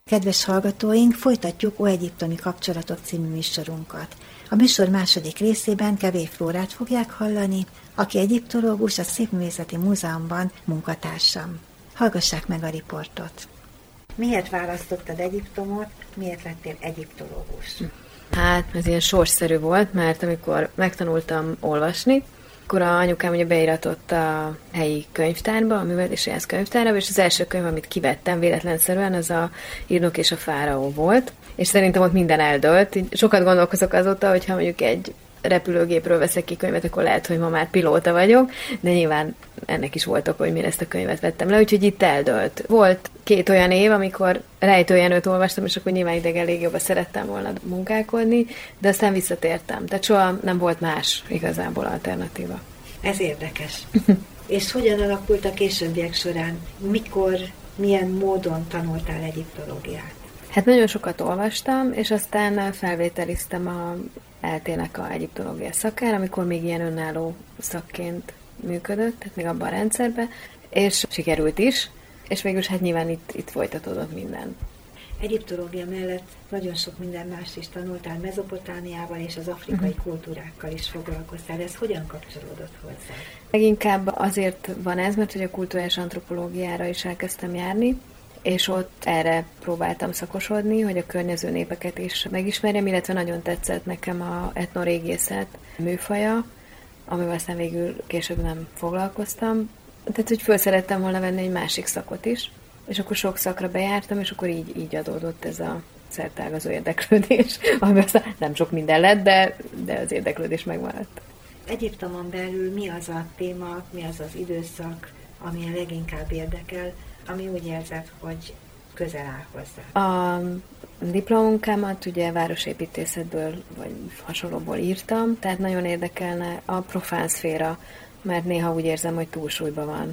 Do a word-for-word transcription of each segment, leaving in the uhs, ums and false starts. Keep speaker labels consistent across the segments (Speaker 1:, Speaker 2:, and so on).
Speaker 1: Kedves hallgatóink, folytatjuk Óegyiptomi kapcsolatok című műsorunkat. A műsor második részében Kevey Flórát fogják hallani, aki egyiptológus, a Szépművészeti Múzeumban munkatársam. Hallgassák meg a riportot. Miért választottad Egyiptomot, miért lettél egyiptológus?
Speaker 2: Hát, ez ilyen sorsszerű volt, mert amikor megtanultam olvasni, akkor a anyukám ugye beiratott a helyi könyvtárba, a művelődési könyvtárba, és az első könyv, amit kivettem véletlenszerűen, az a Írnok és a fáraó volt, és szerintem ott minden eldőlt. Így sokat gondolkozok azóta, hogyha mondjuk egy repülőgépről veszek ki könyvet, akkor lehet, hogy ma már pilóta vagyok, de nyilván ennek is volt oka, hogy mire ezt a könyvet vettem le, úgyhogy itt eldőlt. Volt két olyan év, amikor Rejtőjenőt olvastam, és akkor nyilván ideg elég jobban szerettem volna munkálkodni, de aztán visszatértem. Tehát soha nem volt más igazából alternatíva.
Speaker 1: Ez érdekes. És hogyan alakult a későbbiek során? Mikor, milyen módon tanultál egyiptológiát?
Speaker 2: Hát nagyon sokat olvastam, és aztán felvételiztem a é el té-nek a egyiptológia szakára, amikor még ilyen önálló szakként működött, tehát még abban a rendszerben, és sikerült is, és végül hát nyilván itt, itt folytatódott minden.
Speaker 1: Egyiptológia mellett nagyon sok minden más is tanultál, Mezopotámiával és az afrikai uh-huh. kultúrákkal is foglalkoztál. Ez hogyan kapcsolódott hozzá?
Speaker 2: Leginkább azért van ez, mert hogy a kulturális antropológiára is elkezdtem járni, és ott erre próbáltam szakosodni, hogy a környező népeket is megismerjem, illetve nagyon tetszett nekem a etnorégészet műfaja, amivel aztán végül később nem foglalkoztam. Tehát, hogy föl szerettem volna venni egy másik szakot is, és akkor sok szakra bejártam, és akkor így, így adódott ez a szertágazó érdeklődés, ami aztán nem sok minden lett, de, de az érdeklődés megmaradt.
Speaker 1: Egyiptomon belül mi az a téma, mi az az időszak, ami a leginkább érdekel, ami úgy érzed, hogy közel áll hozzá?
Speaker 2: A diplomunkámat ugye városépítészetből vagy hasonlóból írtam, tehát nagyon érdekelne a profán szféra, mert néha úgy érzem, hogy túlsúlyban van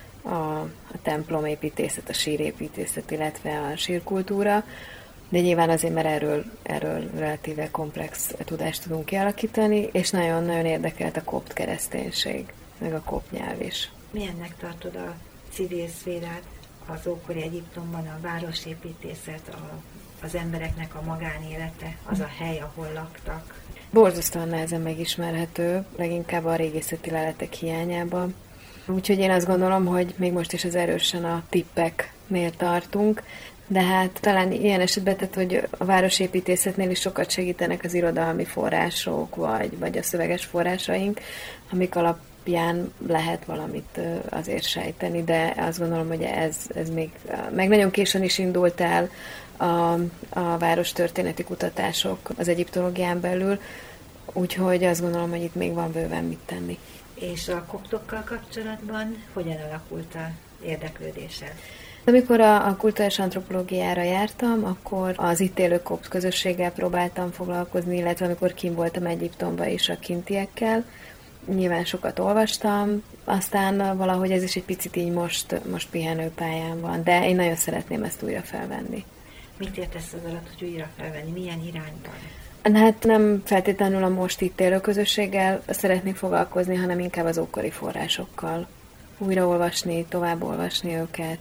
Speaker 2: a, a templomépítészet, a sírépítészet, illetve a sírkultúra, de nyilván azért, mert erről, erről relatíve komplex tudást tudunk kialakítani, és nagyon-nagyon érdekelt a kopt kereszténység, meg a kopt nyelv is.
Speaker 1: Milyennek tartod a civil szférát az ókori Egyiptomban, a városépítészet, a, az embereknek a magánélete, az a hely, ahol laktak?
Speaker 2: Borzasztóan nehezen megismerhető, leginkább a régészeti leletek hiányában. Úgyhogy én azt gondolom, hogy még most is az erősen a tippeknél tartunk, de hát talán ilyen esetben, tehát, hogy a városépítészetnél is sokat segítenek az irodalmi források, vagy, vagy a szöveges forrásaink, amik alapján lehet valamit azért sejteni, de azt gondolom, hogy ez, ez még, meg nagyon későn is indult el a, a várostörténeti kutatások az egyiptológián belül, úgyhogy azt gondolom, hogy itt még van bőven mit tenni.
Speaker 1: És a koptokkal kapcsolatban hogyan alakult a érdeklődésed?
Speaker 2: Amikor a, a kulturális antropológiára jártam, akkor az itt élő kopt közösséggel próbáltam foglalkozni, illetve amikor kint voltam Egyiptomban is a kintiekkel. Nyilván sokat olvastam, aztán valahogy ez is egy picit így most, most pihenőpályán van, de én nagyon szeretném ezt újra felvenni.
Speaker 1: Mit értesz az alatt, hogy újra felvenni? Milyen irányban?
Speaker 2: Hát nem feltétlenül a most itt élő közösséggel szeretnék foglalkozni, hanem inkább az ókori forrásokkal. Újraolvasni, tovább olvasni őket.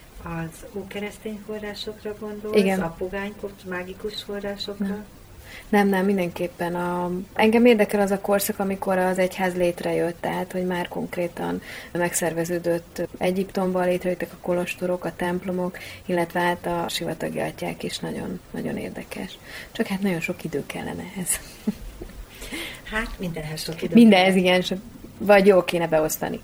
Speaker 1: Az ókeresztény forrásokra gondolsz?
Speaker 2: Igen.
Speaker 1: A pogány, mágikus forrásokra?
Speaker 2: Nem. Nem, nem, mindenképpen. A... Engem érdekel az a korszak, amikor az egyház létrejött, tehát, hogy már konkrétan megszerveződött Egyiptomban, létrejöttek a kolostorok, a templomok, illetve hát a sivatagi atyák is nagyon, nagyon érdekes. Csak hát nagyon sok idő kellene ehhez.
Speaker 1: Hát mindenhez sok idő.
Speaker 2: Mindenhez, igen, vagy jó kéne beosztani.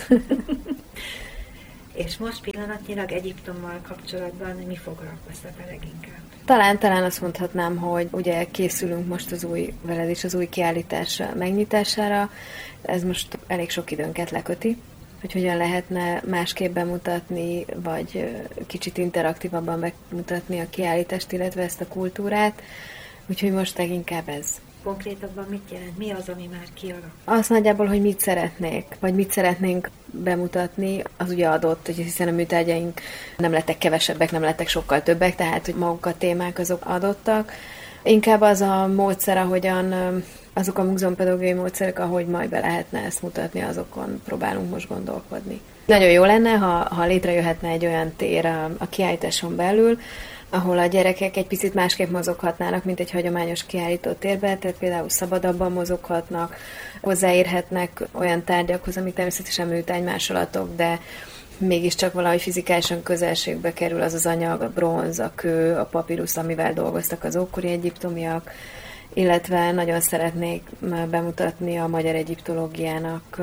Speaker 1: És most pillanatnyilag Egyiptommal kapcsolatban mi foglalkoztat a leginkább?
Speaker 2: Talán, talán azt mondhatnám, hogy ugye készülünk most az új, veled is az új kiállítás megnyitására. Ez most elég sok időnket leköti, hogy hogyan lehetne másképp bemutatni, vagy kicsit interaktívabban bemutatni a kiállítást, illetve ezt a kultúrát. Úgyhogy most leginkább ez.
Speaker 1: Konkrétabban mit jelent? Mi az, ami már kialakul?
Speaker 2: Azt nagyjából, hogy mit szeretnék, vagy mit szeretnénk bemutatni, az ugye adott, hogy hiszen a műtárgyaink nem lettek kevesebbek, nem lettek sokkal többek, tehát hogy maguk a témák azok adottak. Inkább az a módszer, ahogyan azok a múzeumpedagógiai módszerek, ahogy majd be lehetne ezt mutatni, azokon próbálunk most gondolkodni. Nagyon jó lenne, ha, ha létrejöhetne egy olyan tér a, a kiállításon belül, ahol a gyerekek egy picit másképp mozoghatnának, mint egy hagyományos kiállító térben, tehát például szabadabban mozoghatnak, hozzáérhetnek olyan tárgyakhoz, amik természetesen műtárgymásolatok, de mégiscsak valahogy fizikálisan közelségbe kerül az az anyag, a bronz, a kő, a papírusz, amivel dolgoztak az ókori egyiptomiak, illetve nagyon szeretnék bemutatni a magyar egyiptológiának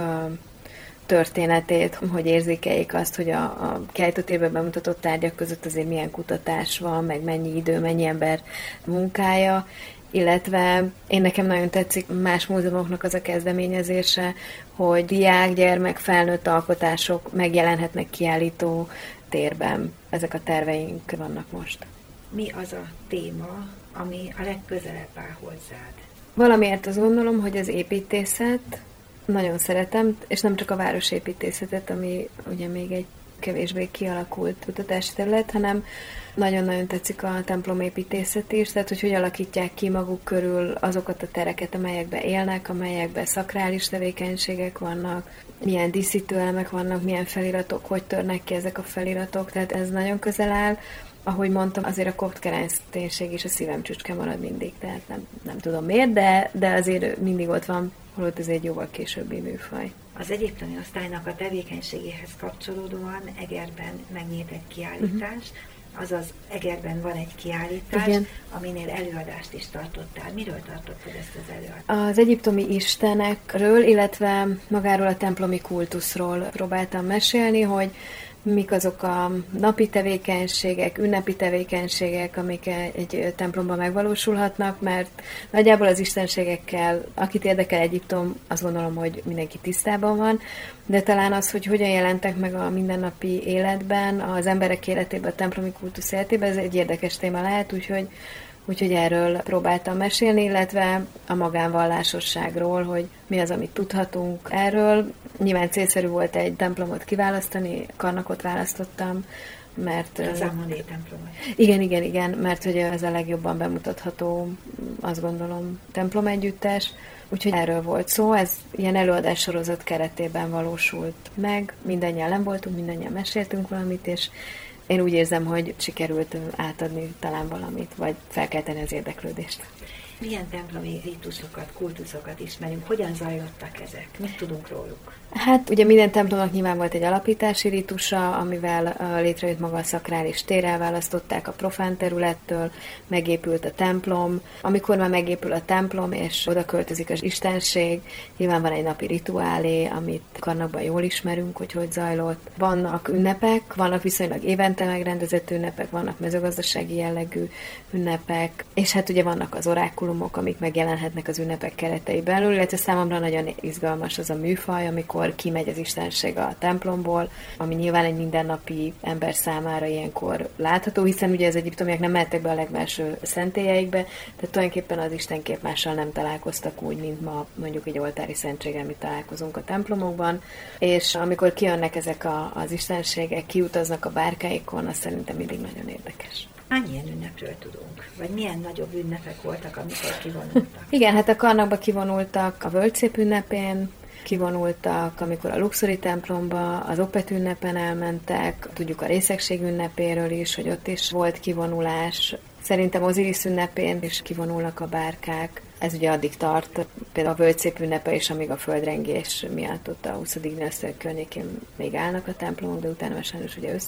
Speaker 2: történetét, hogy érzékeljék azt, hogy a, a kiállítótérben bemutatott tárgyak között azért milyen kutatás van, meg mennyi idő, mennyi ember munkája, illetve én nekem nagyon tetszik más múzeumoknak az a kezdeményezése, hogy diák, gyermek, felnőtt alkotások megjelenhetnek kiállító térben. Ezek a terveink vannak most.
Speaker 1: Mi az a téma, ami a legközelebb áll hozzád?
Speaker 2: Valamiért azt gondolom, hogy az építészet, nagyon szeretem, és nem csak a városépítészetet, ami ugye még egy kevésbé kialakult kutatási terület, hanem nagyon-nagyon tetszik a templomépítészet is, tehát hogy hogy alakítják ki maguk körül azokat a tereket, amelyekben élnek, amelyekben szakrális tevékenységek vannak, milyen díszítőelemek vannak, milyen feliratok, hogy törnek ki ezek a feliratok, tehát ez nagyon közel áll. Ahogy mondtam, azért a kopt kereszténység is a szívem csücske marad mindig, tehát nem, nem tudom miért, de, de azért mindig ott van, holott ez egy jóval későbbi műfaj.
Speaker 1: Az egyiptomi osztálynak a tevékenységéhez kapcsolódóan Egerben megnyílt egy kiállítás, uh-huh. azaz Egerben van egy kiállítás, igen. aminél előadást is tartottál. Miről tartottad ezt az előadást?
Speaker 2: Az egyiptomi istenekről, illetve magáról a templomi kultuszról próbáltam mesélni, hogy mik azok a napi tevékenységek, ünnepi tevékenységek, amik egy templomban megvalósulhatnak, mert nagyjából az istenségekkel, akit érdekel Egyiptom, azt gondolom, hogy mindenki tisztában van, de talán az, hogy hogyan jelentek meg a mindennapi életben, az emberek életében, a templomi kultusz életében, ez egy érdekes téma lehet, úgyhogy Úgyhogy erről próbáltam mesélni, illetve a magánvallásosságról, hogy mi az, amit tudhatunk erről. Nyilván célszerű volt egy templomot kiválasztani, Karnakot választottam, mert...
Speaker 1: Az Ammoni templomot.
Speaker 2: Igen, igen, igen, mert hogy ez a legjobban bemutatható, azt gondolom, templomegyüttes. Úgyhogy erről volt szó, ez ilyen előadássorozat keretében valósult meg, mindannyian nem voltunk, mindannyian meséltünk valamit, és én úgy érzem, hogy sikerült átadni talán valamit, vagy felkelteni az érdeklődést.
Speaker 1: Milyen templomi rítusokat, kultuszokat ismerünk? Hogyan zajlottak ezek? Mit tudunk róluk?
Speaker 2: Hát ugye minden templomnak nyilván volt egy alapítási rítusa, amivel uh, létrejött maga a szakrális tér, elválasztották a profán területtől, megépült a templom. Amikor már megépül a templom, és oda költözik az istenség, nyilván van egy napi rituálé, amit Karnakban jól ismerünk, hogy hogy zajlott. Vannak ünnepek, vannak viszonylag évente megrendezett ünnepek, vannak mezőgazdasági jellegű ünnepek, és hát ugye vannak az orákulumok, amik megjelenhetnek az ünnepek keretei belül, illetve számomra nagyon izgalmas az a műfaj, amikor kimegy az istenség a templomból, ami nyilván egy mindennapi ember számára ilyenkor látható, hiszen ugye az egyiptomiak nem mehettek be a legbelső szentélyeikbe, tehát tulajdonképpen az istenképmással nem találkoztak úgy, mint ma mondjuk egy oltári szentséggel mi találkozunk a templomokban, és amikor kijönnek ezek a, az istenségek, kiutaznak a bárkáikon, az szerintem mindig nagyon érdekes.
Speaker 1: Hány ilyen ünnepről tudunk? Vagy milyen nagyobb ünnepek voltak, amikor kivonultak?
Speaker 2: Igen, hát a Karnakba kivonultak a Völgyszép ünnepén, kivonultak, amikor a Luxori templomba, az Opet ünnepen elmentek, tudjuk a részegség ünnepéről is, hogy ott is volt kivonulás. Szerintem Oziris ünnepén is kivonulnak a bárkák. Ez ugye addig tart, például a Völgyszép ünnepe is, amíg a földrengés miatt ott a huszadik dinasztia környékén még állnak a templomok, de utána sajnos ugye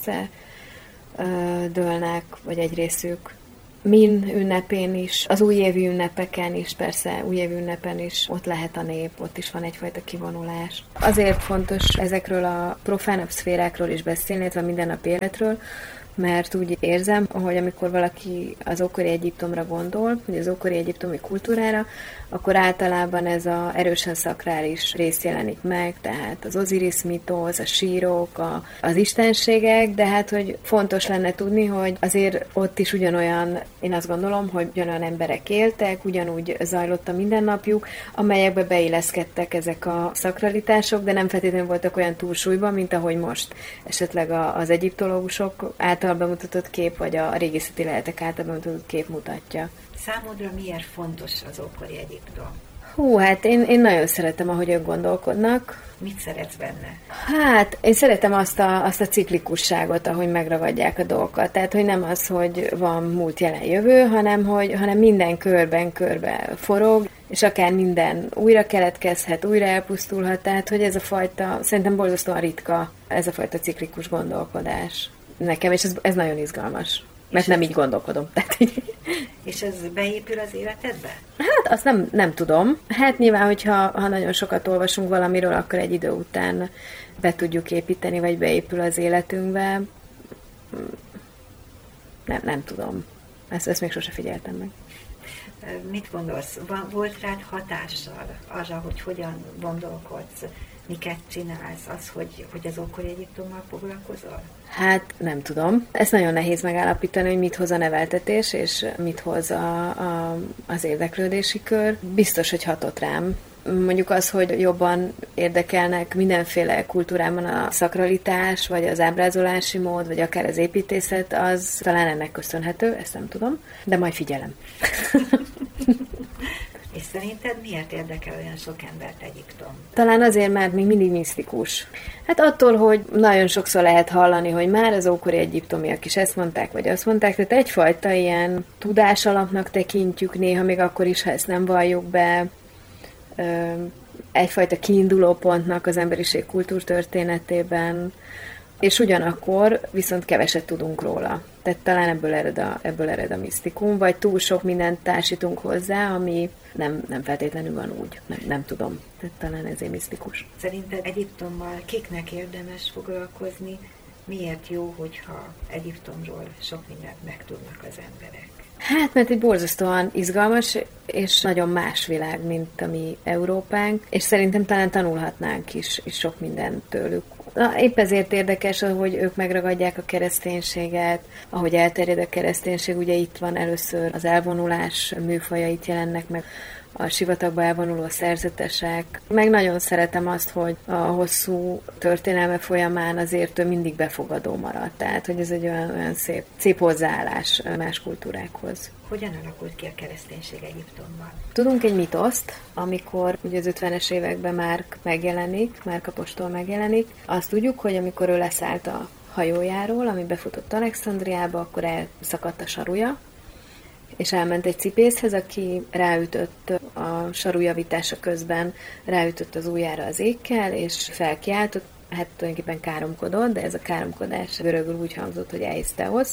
Speaker 2: összedőlnek, vagy egy részük. Min ünnepén is, az újévi ünnepeken is, persze újévi ünnepen is ott lehet a nép, ott is van egyfajta kivonulás. Azért fontos ezekről a profánabb szférákról is beszélni, illetve a mindennapi életről, mert úgy érzem, hogy amikor valaki az ókori Egyiptomra gondol, vagy az ókori egyiptomi kultúrára, akkor általában ez az erősen szakrális rész jelenik meg, tehát az Oziris mítosz, a sírok, a, az istenségek, de hát, hogy fontos lenne tudni, hogy azért ott is ugyanolyan, én azt gondolom, hogy ugyanolyan emberek éltek, ugyanúgy zajlott a mindennapjuk, amelyekbe beilleszkedtek ezek a szakralitások, de nem feltétlenül voltak olyan túlsúlyban, mint ahogy most esetleg az egyiptológusok által bemutatott kép, vagy a régészeti leletek által bemutatott kép mutatja.
Speaker 1: Számodra miért fontos az ókori Egyiptom?
Speaker 2: Hú, hát én, én nagyon szeretem, ahogy ők gondolkodnak.
Speaker 1: Mit szeretsz benne?
Speaker 2: Hát, én szeretem azt a, azt a ciklikusságot, ahogy megragadják a dolgokat. Tehát, hogy nem az, hogy van múlt, jelen, jövő, hanem, hogy, hanem minden körben körbe forog, és akár minden újra keletkezhet, újra elpusztulhat. Tehát, hogy ez a fajta, szerintem borzasztóan ritka ez a fajta ciklikus gondolkodás nekem, és ez, ez nagyon izgalmas. Mert és nem így gondolkodom. Tehát,
Speaker 1: és ez beépül az életedbe?
Speaker 2: Hát azt nem, nem tudom. Hát nyilván, hogyha ha nagyon sokat olvasunk valamiről, akkor egy idő után be tudjuk építeni, vagy beépül az életünkbe. Nem, nem tudom. Ezt, ezt még sose figyeltem meg.
Speaker 1: Mit gondolsz? Volt rád hatással arra, hogy hogyan gondolkodsz, miket csinálsz, az, hogy, hogy az ókori Egyiptommal foglalkozol?
Speaker 2: Hát nem tudom. Ez nagyon nehéz megállapítani, hogy mit hoz a neveltetés, és mit hoz a, a, az érdeklődési kör. Biztos, hogy hatott rám. Mondjuk az, hogy jobban érdekelnek mindenféle kultúrában a szakralitás, vagy az ábrázolási mód, vagy akár az építészet, az talán ennek köszönhető, ezt nem tudom, de majd figyelem.
Speaker 1: És szerinted miért érdekel olyan sok embert Egyiptom?
Speaker 2: Talán azért, mert még mindig misztikus. Hát attól, hogy nagyon sokszor lehet hallani, hogy már az ókori egyiptomiak is ezt mondták, vagy azt mondták, tehát egyfajta ilyen tudásalapnak tekintjük néha, még akkor is, ha ezt nem valljuk be, egyfajta kiinduló pontnak az emberiség kultúrtörténetében, és ugyanakkor viszont keveset tudunk róla. Tehát talán ebből ered a, ebből ered a misztikum, vagy túl sok mindent társítunk hozzá, ami nem, nem feltétlenül van úgy. Nem, nem tudom. Tehát talán ezért misztikus.
Speaker 1: Szerinted Egyiptommal kiknek érdemes foglalkozni? Miért jó, hogyha Egyiptomról sok mindent megtudnak az emberek?
Speaker 2: Hát, mert egy borzasztóan izgalmas és nagyon más világ, mint a mi Európánk, és szerintem talán tanulhatnánk is, is sok mindent tőlük. Na, épp ezért érdekes, hogy ők megragadják a kereszténységet, ahogy elterjed a kereszténység, ugye itt van először az elvonulás műfajait jelennek meg, a sivatagba elvonuló szerzetesek. Meg nagyon szeretem azt, hogy a hosszú történelme folyamán azért ő mindig befogadó maradt. Tehát, hogy ez egy olyan, olyan szép, szép hozzáállás más kultúrákhoz.
Speaker 1: Hogyan alakult ki a kereszténység Egyiptomban?
Speaker 2: Tudunk egy mitoszt, amikor ugye az ötvenes években Márk megjelenik, Márk apostol megjelenik. Azt tudjuk, hogy amikor ő leszállt a hajójáról, ami befutott Alexandriába, akkor elszakadt a saruja, és elment egy cipészhez, aki ráütött a saru javítása közben, ráütött az ujjára az ékkel, és felkiáltott, hát tulajdonképpen káromkodott, de ez a káromkodás görögül úgy hangzott, hogy eiszteosz,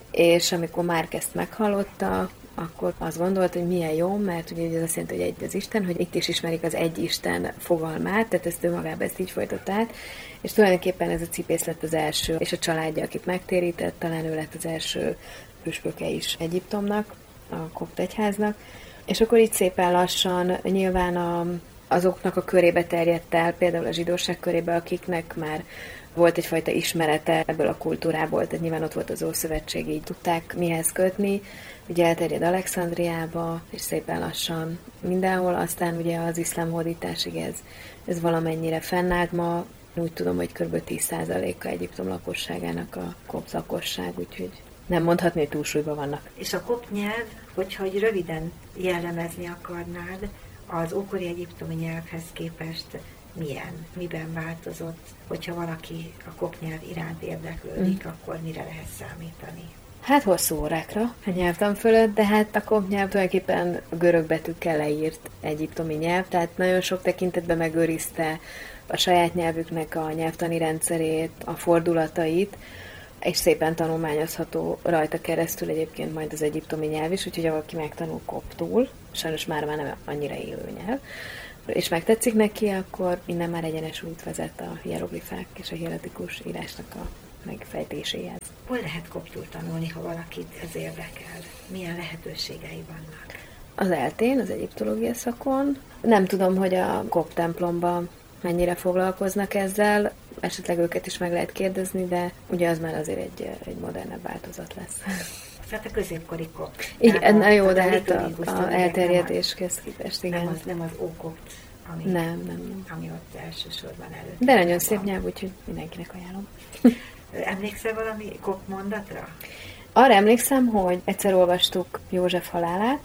Speaker 2: és amikor Márk ezt meghallotta, akkor azt gondolt, hogy milyen jó, mert ugye ez azt jelenti, hogy egy az Isten, hogy itt is ismerik az egy Isten fogalmát, tehát ezt ő magában ezt így folytatta át, és tulajdonképpen ez a cipész lett az első, és a családja, akit megtérített, talán ő lett az első püspöke is Egyiptomnak, a kopt egyháznak, és akkor így szépen lassan nyilván a, azoknak a körébe terjedt el, például a zsidóság körébe, akiknek már volt egyfajta ismerete ebből a kultúrából, tehát nyilván ott volt az Ószövetség, így tudták mihez kötni, ugye elterjed Alexandriába, és szépen lassan mindenhol, aztán ugye az iszlám hódításig ez, ez valamennyire fennállt. Ma úgy tudom, hogy kb. tíz százaléka Egyiptom lakosságának a kopt lakosság, úgyhogy nem mondhatni, hogy túlsúlyban vannak.
Speaker 1: És a kopt nyelv, hogyha hogy röviden jellemezni akarnád, az ókori egyiptomi nyelvhez képest milyen, miben változott, hogyha valaki a kopt nyelv iránt érdeklődik, mm. akkor mire lehet számítani?
Speaker 2: Hát hosszú órákra a nyelvtan fölött, de hát a kopt nyelv tulajdonképpen görög betűkkel leírt egyiptomi nyelv, tehát nagyon sok tekintetben megőrizte a saját nyelvüknek a nyelvtani rendszerét, a fordulatait, és szépen tanulmányozható rajta keresztül egyébként majd az egyiptomi nyelv is, úgyhogy ha valaki megtanul koptul, sajnos már már nem annyira élő nyelv, és megtetszik neki, akkor innen már egyenes út vezet a hieroglifák és a hieratikus írásnak a megfejtéséhez.
Speaker 1: Hol lehet koptul tanulni, ha valakit ez érdekel? Milyen lehetőségei vannak?
Speaker 2: Az eltén, az egyiptológia szakon. Nem tudom, hogy a kopt templomban mennyire foglalkoznak ezzel, esetleg őket is meg lehet kérdezni, de ugye az már azért egy, egy modernebb változat lesz.
Speaker 1: Tehát a középkori kopt.
Speaker 2: Igen, na jó, de hát a, a elterjedéshez képest, igen.
Speaker 1: Nem az, nem az ókopt, ami,
Speaker 2: nem, nem, nem.
Speaker 1: ami ott elsősorban előtt.
Speaker 2: De nagyon szép nyelv, úgyhogy mindenkinek ajánlom.
Speaker 1: Emlékszel valami kopt mondatra?
Speaker 2: Arra emlékszem, hogy egyszer olvastuk József halálát,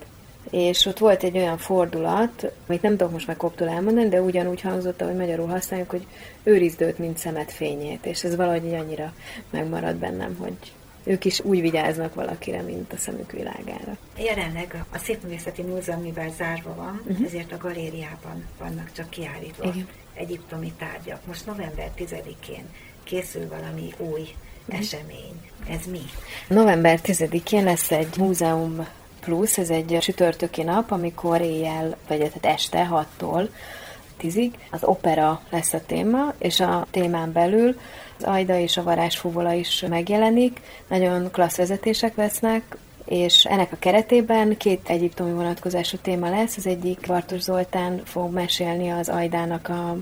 Speaker 2: és ott volt egy olyan fordulat, amit nem tudok most meg koptól elmondani, de ugyanúgy hangzott, ahogy magyarul használjuk, hogy őrizd őt, mint szemed fényét, és ez valahogy annyira megmaradt bennem, hogy ők is úgy vigyáznak valakire, mint a szemük világára.
Speaker 1: Jelenleg a Szépművészeti Múzeum, mivel zárva van, uh-huh. ezért a galériában vannak csak kiállítva Igen. egyiptomi tárgyak. Most november tizedikén készül valami új uh-huh. esemény. Ez mi?
Speaker 2: november tizedikén lesz egy múzeum plusz, ez egy csütörtöki nap, amikor éjjel, vagy tehát este hattól tízig az opera lesz a téma, és a témán belül az Ajda és a varázsfuvola is megjelenik, nagyon klassz vezetések lesznek, és ennek a keretében két egyiptomi vonatkozású téma lesz. Az egyik Bartos Zoltán fog mesélni az Ajdának a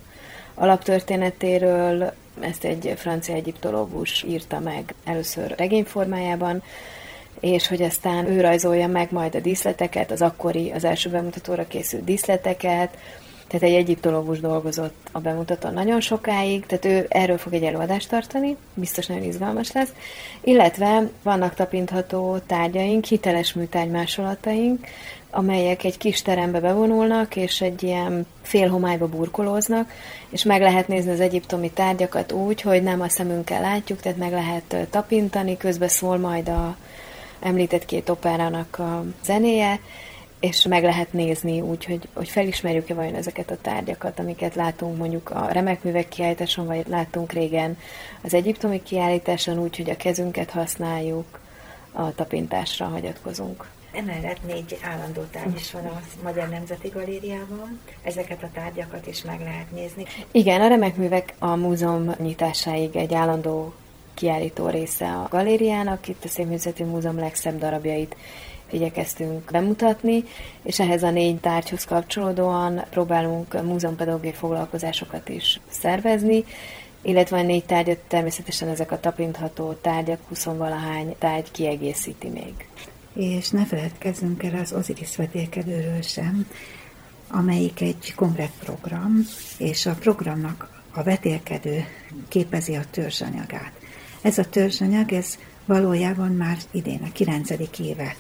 Speaker 2: alaptörténetéről, ezt egy francia egyiptológus írta meg először regényformájában, és hogy aztán ő rajzolja meg majd a díszleteket, az akkori, az első bemutatóra készült díszleteket, tehát egy egyiptológus dolgozott a bemutatón nagyon sokáig, tehát ő erről fog egy előadást tartani, biztos nagyon izgalmas lesz, illetve vannak tapintható tárgyaink, hiteles műtárgy másolataink, amelyek egy kis terembe bevonulnak, és egy ilyen félhomályba burkolóznak, és meg lehet nézni az egyiptomi tárgyakat úgy, hogy nem a szemünkkel látjuk, tehát meg lehet tapintani, közben szól majd a említett két operának a zenéje, és meg lehet nézni úgy, hogy, hogy felismerjük-e vajon ezeket a tárgyakat, amiket látunk mondjuk a remek művek kiállításon, vagy láttunk régen az egyiptomi kiállításon, úgy, hogy a kezünket használjuk, a tapintásra hagyatkozunk.
Speaker 1: Emellett négy állandó tárgy is van a Magyar Nemzeti Galériában. Ezeket a tárgyakat is meg lehet nézni.
Speaker 2: Igen, a remek művek a múzeum nyitásáig egy állandó kiállító része a galériának. Itt a Szépművészeti Múzeum legszebb darabjait igyekeztünk bemutatni, és ehhez a négy tárgyhoz kapcsolódóan próbálunk múzeumpedagógiai foglalkozásokat is szervezni, illetve a négy tárgyat természetesen ezek a tapintható tárgyak, huszonvalahány tárgy kiegészíti még.
Speaker 1: És ne feledkezzünk el az Osiris vetélkedőről sem, amelyik egy komplett program, és a programnak a vetélkedő képezi a törzsanyagát. Ez a törzsanyag, ez valójában már idén a kilencedik éve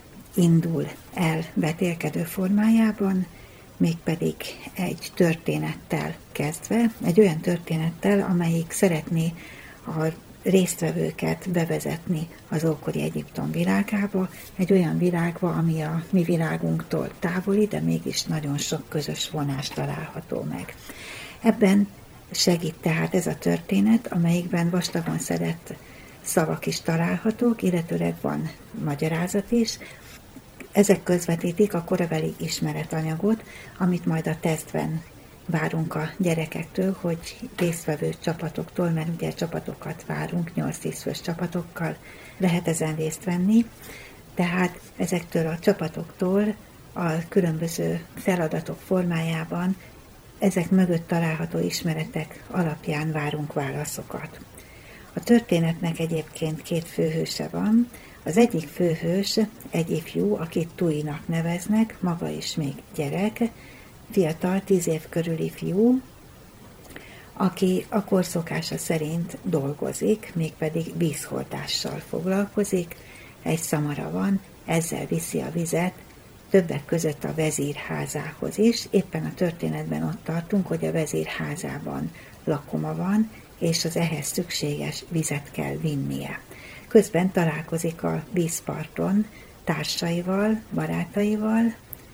Speaker 1: indul el vetélkedő formájában, mégpedig egy történettel kezdve, egy olyan történettel, amelyik szeretné a résztvevőket bevezetni az ókori Egyiptom világába, egy olyan világba, ami a mi világunktól távoli, de mégis nagyon sok közös vonás található meg. Ebben segít tehát ez a történet, amelyikben vastagon szedett szavak is találhatók, illetőleg van magyarázat is. Ezek közvetítik a korabeli ismeretanyagot, amit majd a tesztben várunk a gyerekektől, hogy résztvevő csapatoktól, mert ugye csapatokat várunk, nyolc-tíz fős csapatokkal lehet ezen részt venni. Tehát ezektől a csapatoktól a különböző feladatok formájában ezek mögött található ismeretek alapján várunk válaszokat. A történetnek egyébként két főhőse van. Az egyik főhős egy ifjú, akit Tuinak neveznek, maga is még gyerek, fiatal, tíz év körüli fiú, aki a korszokása szerint dolgozik, mégpedig vízhordással foglalkozik, egy szamara van, ezzel viszi a vizet, többek között a vezír házához is. Éppen a történetben ott tartunk, hogy a vezír házában lakoma van, és az ehhez szükséges vizet kell vinnie. Közben találkozik a vízparton társaival, barátaival,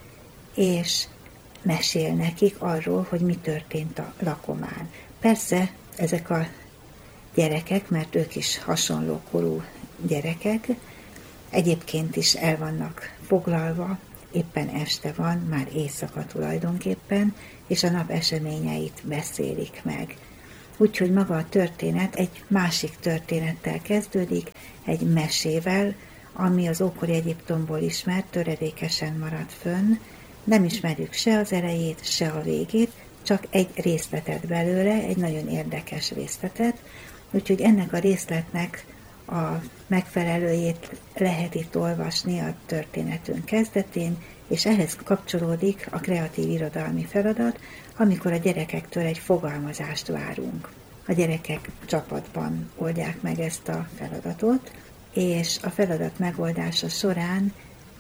Speaker 1: és mesél nekik arról, hogy mi történt a lakomán. Persze ezek a gyerekek, mert ők is hasonló korú gyerekek, egyébként is el vannak foglalva, éppen este van, már éjszaka tulajdonképpen, és a nap eseményeit beszélik meg. Úgyhogy maga a történet egy másik történettel kezdődik, egy mesével, ami az ókori Egyiptomból ismert, töredékesen maradt fönn. Nem ismerjük se az elejét, se a végét, csak egy részletet belőle, egy nagyon érdekes részletet, úgyhogy ennek a részletnek a megfelelőjét lehet itt olvasni a történetünk kezdetén, és ehhez kapcsolódik a kreatív irodalmi feladat, amikor a gyerekektől egy fogalmazást várunk. A gyerekek csapatban oldják meg ezt a feladatot, és a feladat megoldása során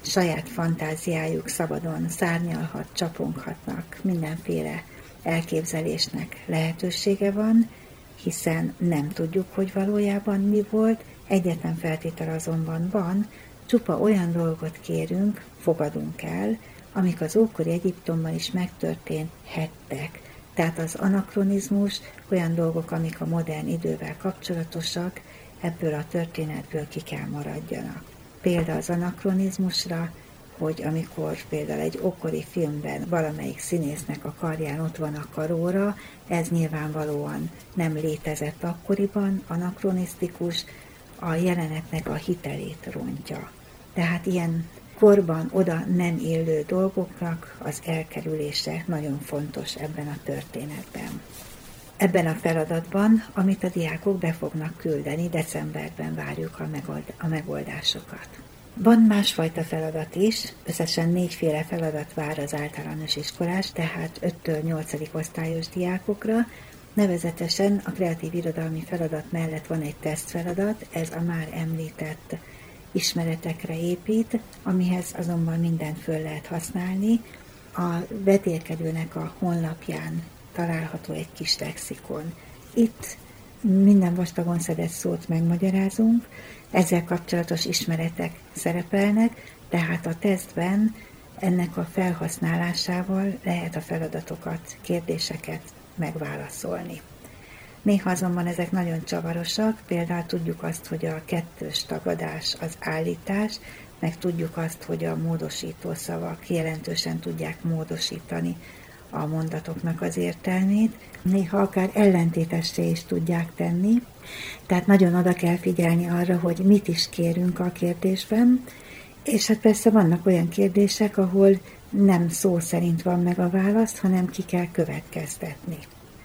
Speaker 1: saját fantáziájuk szabadon szárnyalhat, csaponghatnak, mindenféle elképzelésnek lehetősége van, hiszen nem tudjuk, hogy valójában mi volt, egyetlen feltétel azonban van, csupa olyan dolgot kérünk, fogadunk el, amik az ókori Egyiptomban is megtörténhettek. Tehát az anakronizmus, olyan dolgok, amik a modern idővel kapcsolatosak, ebből a történetből ki kell maradjanak. Példa az anakronizmusra, hogy amikor például egy ókori filmben valamelyik színésznek a karján ott van a karóra, ez nyilvánvalóan nem létezett akkoriban, anakronisztikus, a jelenetnek a hitelét rontja. Tehát ilyen korban oda nem illő dolgoknak az elkerülése nagyon fontos ebben a történetben. Ebben a feladatban, amit a diákok be fognak küldeni, decemberben várjuk a, megold- a megoldásokat. Van másfajta feladat is, összesen négyféle feladat vár az általános iskolás, tehát öttől nyolcadik osztályos diákokra, nevezetesen a kreatív irodalmi feladat mellett van egy tesztfeladat, ez a már említett ismeretekre épít, amihez azonban mindent föl lehet használni. A vetélkedőnek a honlapján található egy kis lexikon. Itt minden vastagon szedett szót megmagyarázunk, ezzel kapcsolatos ismeretek szerepelnek, tehát a tesztben ennek a felhasználásával lehet a feladatokat, kérdéseket megválaszolni. Néha azonban ezek nagyon csavarosak, például tudjuk azt, hogy a kettős tagadás az állítás, meg tudjuk azt, hogy a módosító szavak jelentősen tudják módosítani a mondatoknak az értelmét, néha akár ellentétessé is tudják tenni, tehát nagyon oda kell figyelni arra, hogy mit is kérünk a kérdésben, és hát persze vannak olyan kérdések, ahol nem szó szerint van meg a válasz, hanem ki kell következtetni.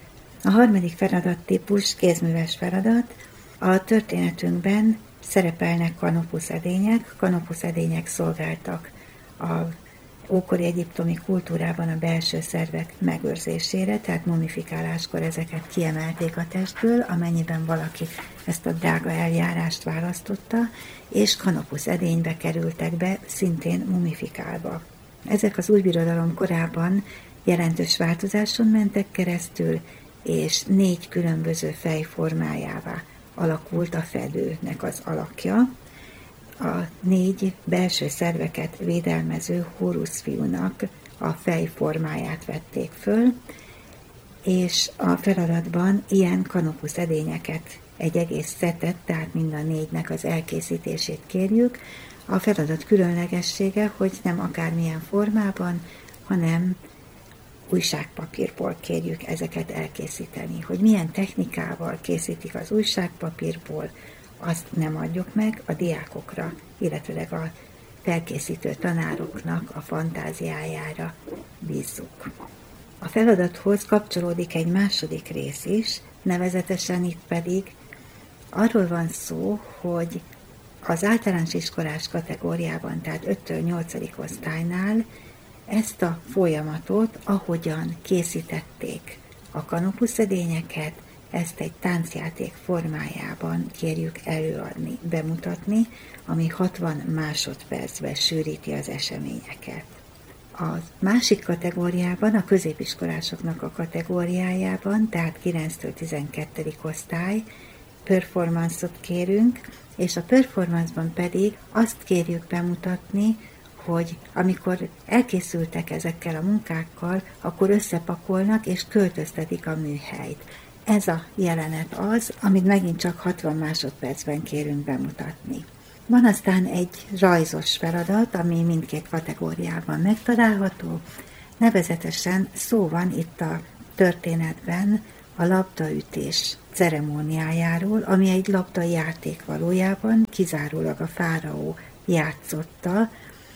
Speaker 1: A harmadik feladattípus kézműves feladat. A történetünkben szerepelnek kanopuszedények. Kanopuszedények szolgáltak a ókori egyiptomi kultúrában a belső szervek megőrzésére, tehát mumifikáláskor ezeket kiemelték a testből, amennyiben valaki ezt a drága eljárást választotta, és kanopuszedénybe kerültek be, szintén mumifikálva. Ezek az új birodalom korában jelentős változáson mentek keresztül, és négy különböző fejformájává alakult a fedőnek az alakja. A négy belső szerveket védelmező Hóruszfiúnak a fejformáját vették föl, és a feladatban ilyen kanopuszedényeket, egy egész szetet, tehát mind a négynek az elkészítését kérjük. A feladat különlegessége, hogy nem akármilyen formában, hanem újságpapírból kérjük ezeket elkészíteni. Hogy milyen technikával készítik az újságpapírból, azt nem adjuk meg, a diákokra, illetőleg a felkészítő tanároknak a fantáziájára bízzuk. A feladathoz kapcsolódik egy második rész is, nevezetesen itt pedig arról van szó, hogy az általános iskolás kategóriában, tehát öttől nyolcadik osztálynál ezt a folyamatot, ahogyan készítették a kanopuszedényeket, ezt egy táncjáték formájában kérjük előadni, bemutatni, ami hatvan másodpercben sűríti az eseményeket. A másik kategóriában, a középiskolásoknak a kategóriájában, tehát kilenctől tizenkettedik osztály, performance-ot kérünk, és a performance-ban pedig azt kérjük bemutatni, hogy amikor elkészültek ezekkel a munkákkal, akkor összepakolnak és költöztetik a műhelyt. Ez a jelenet az, amit megint csak hatvan másodpercben kérünk bemutatni. Van aztán egy rajzos feladat, ami mindkét kategóriában megtalálható, nevezetesen szó van itt a történetben a labdaütés ceremóniájáról, ami egy labdajáték valójában, kizárólag a fáraó játszotta,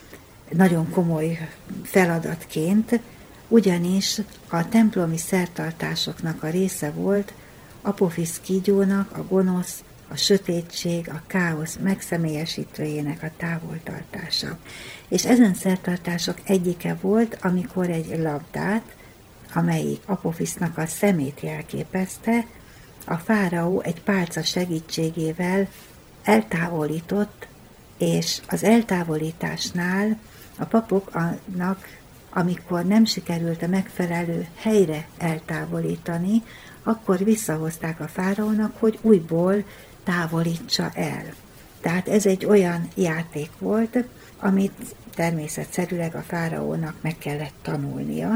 Speaker 1: nagyon komoly feladatként, ugyanis a templomi szertartásoknak a része volt Apophis kígyónak, a gonosz, a sötétség, a káosz megszemélyesítőjének a távoltartása. És ezen szertartások egyike volt, amikor egy labdát, amelyik Apophisnak a szemét jelképezte, a fáraó egy pálca segítségével eltávolított, és az eltávolításnál a papoknak, amikor nem sikerült a megfelelő helyre eltávolítani, akkor visszahozták a fáraónak, hogy újból távolítsa el. Tehát ez egy olyan játék volt, amit természetszerűleg a fáraónak meg kellett tanulnia.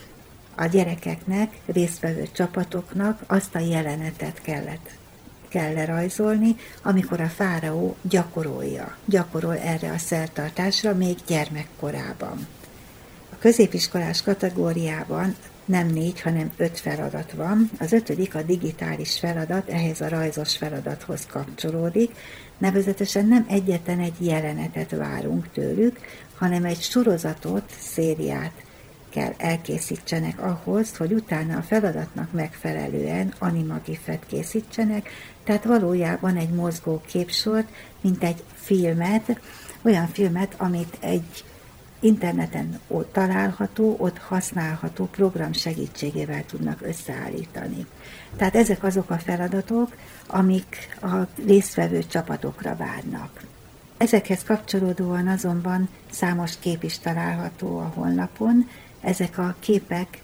Speaker 1: A gyerekeknek, résztvevő csapatoknak azt a jelenetet kellett kell lerajzolni, amikor a fáraó gyakorolja, gyakorol erre a szertartásra még gyermekkorában. A középiskolás kategóriában nem négy, hanem öt feladat van. Az ötödik, a digitális feladat, ehhez a rajzos feladathoz kapcsolódik. Nevezetesen nem egyetlen egy jelenetet várunk tőlük, hanem egy sorozatot, szériát kell elkészítsenek ahhoz, hogy utána a feladatnak megfelelően animagifet készítsenek, tehát valójában egy mozgó képsort, mint egy filmet, olyan filmet, amit egy interneten ott található, ott használható program segítségével tudnak összeállítani. Tehát ezek azok a feladatok, amik a résztvevő csapatokra várnak. Ezekhez kapcsolódóan azonban számos kép is található a honlapon. Ezek a képek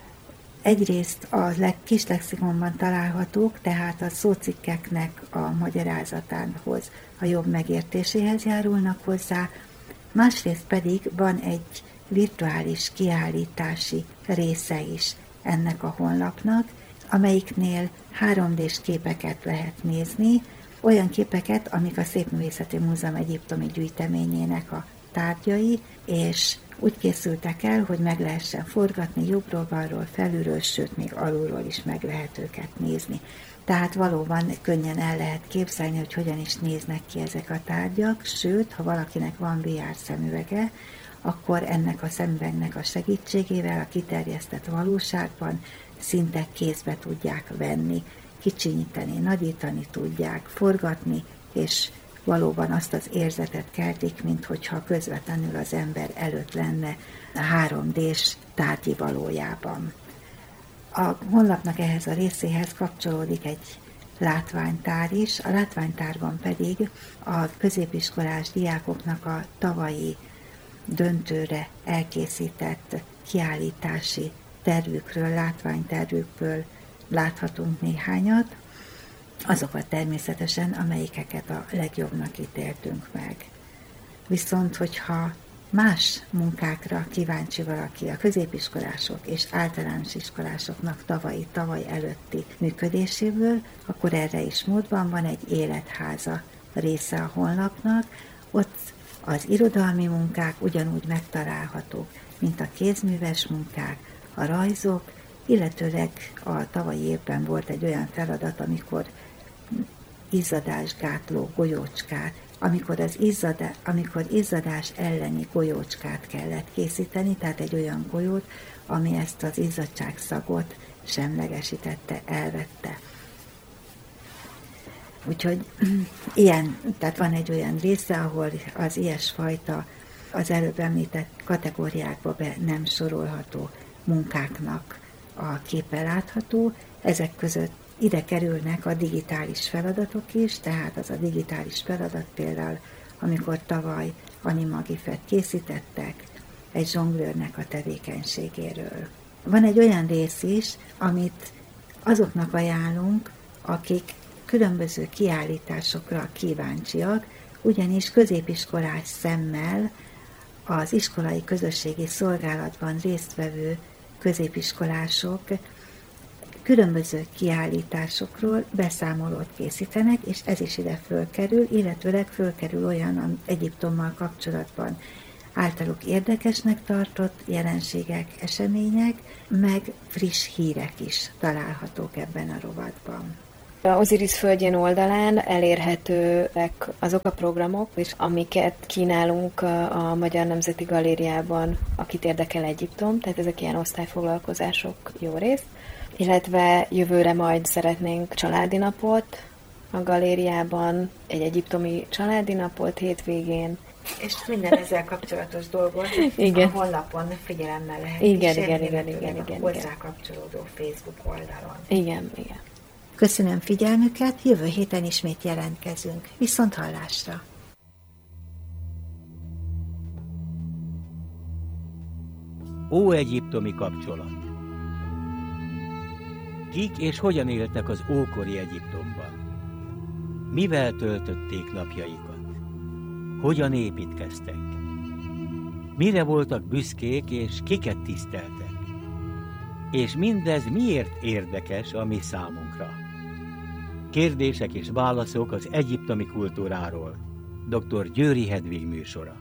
Speaker 1: egyrészt a kis lexikonban találhatók, tehát a szócikkeknek a magyarázatához, a jobb megértéséhez járulnak hozzá, másrészt pedig van egy virtuális kiállítási része is ennek a honlapnak, amelyiknél három dés képeket lehet nézni, olyan képeket, amik a Szépművészeti Múzeum egyiptomi gyűjteményének a tárgyai, és úgy készültek el, hogy meg lehessen forgatni jobbról, balról, felülről, sőt, még alulról is meg lehet őket nézni. Tehát valóban könnyen el lehet képzelni, hogy hogyan is néznek ki ezek a tárgyak, sőt, ha valakinek van vé er szemüvege, akkor ennek a szemüvegnek a segítségével a kiterjesztett valóságban szinte kézbe tudják venni, kicsinyíteni, nagyítani tudják, forgatni, és valóban azt az érzetet keltik, minthogyha közvetlenül az ember előtt lenne a három dés tárgyi valójában. A honlapnak ehhez a részéhez kapcsolódik egy látványtár is, a látványtárban pedig a középiskolás diákoknak a tavalyi döntőre elkészített kiállítási tervükről, látványtervükből láthatunk néhányat, azokat természetesen, amelyikeket a legjobbnak ítéltünk meg. Viszont, hogyha más munkákra kíváncsi valaki a középiskolások és általános iskolásoknak tavalyi, tavaly előtti működéséből, akkor erre is módban van egy életháza része a honlapnak, ott az irodalmi munkák ugyanúgy megtalálhatók, mint a kézműves munkák, a rajzok, illetőleg a tavalyi évben volt egy olyan feladat, amikor izzadásgátló golyócskát, amikor, az izzadá, amikor izzadás elleni golyócskát kellett készíteni, tehát egy olyan golyót, ami ezt az izzadságszagot semlegesítette, elvette. Úgyhogy ilyen, tehát van egy olyan része, ahol az ilyesfajta, az előbb említett kategóriákba be nem sorolható munkáknak a képe látható, ezek között ide kerülnek a digitális feladatok is, tehát az a digitális feladat például, amikor tavaly animagifet készítettek egy zsonglőrnek a tevékenységéről. Van egy olyan rész is, amit azoknak ajánlunk, akik különböző kiállításokra kíváncsiak, ugyanis középiskolás szemmel az iskolai közösségi szolgálatban résztvevő középiskolások különböző kiállításokról beszámolót készítenek, és ez is ide fölkerül, illetőleg fölkerül olyan Egyiptommal kapcsolatban általuk érdekesnek tartott jelenségek, események, meg friss hírek is találhatók ebben a rovatban.
Speaker 2: A Osiris Földjén oldalán elérhetőek azok a programok, és amiket kínálunk a Magyar Nemzeti Galériában, akit érdekel Egyiptom, tehát ezek ilyen osztályfoglalkozások jó rész, illetve jövőre majd szeretnénk családi napot a galériában, egy egyiptomi családi napot hétvégén.
Speaker 1: És minden ezzel kapcsolatos dolgot igen. A honlapon figyelemmel lehet
Speaker 2: igen,
Speaker 1: kísérni,
Speaker 2: igen, igen, igen, igen, igen,
Speaker 1: hozzá kapcsolódó Facebook oldalon.
Speaker 2: Igen, igen.
Speaker 1: Köszönöm figyelmüket, jövő héten ismét jelentkezünk. Viszont hallásra!
Speaker 3: Óegyiptomi kapcsolat. Kik és hogyan éltek az ókori Egyiptomban? Mivel töltötték napjaikat? Hogyan építkeztek? Mire voltak büszkék és kiket tiszteltek? És mindez miért érdekes a mi számunkra? Kérdések és válaszok az egyiptomi kultúráról. doktor Győri Hedvig műsora.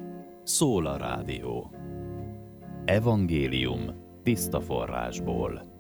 Speaker 4: Szól a rádió. Evangélium tiszta forrásból.